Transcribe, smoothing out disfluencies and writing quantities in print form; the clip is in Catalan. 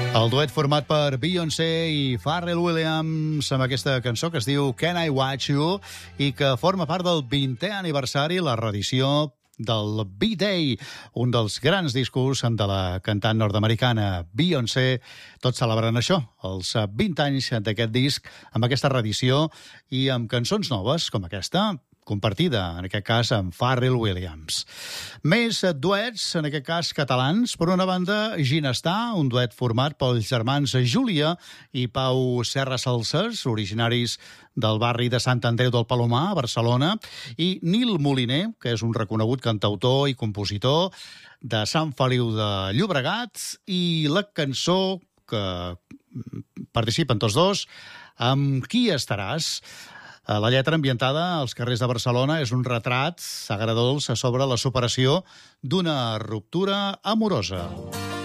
El duet format per Beyoncé i Pharrell Williams amb aquesta cançó que es diu Can I Watch You i que forma part del 20è aniversari, la reedició del B-Day, un dels grans discos de la cantant nord-americana Beyoncé, tot celebrant això, els 20 anys d'aquest disc, amb aquesta reedició i amb cançons noves com aquesta, compartida, en aquest cas, amb Pharrell Williams. Més duets, en aquest cas catalans. Per una banda, Ginestar, un duet format pels germans Júlia i Pau Serra Salsas, originaris del barri de Sant Andreu del Palomar, a Barcelona, i Nil Moliner, que és un reconegut cantautor i compositor de Sant Feliu de Llobregat, i la cançó que participen tots dos, Amb qui estaràs? La lletra ambientada als carrers de Barcelona és un retrat agradolç sobre la superació d'una ruptura amorosa.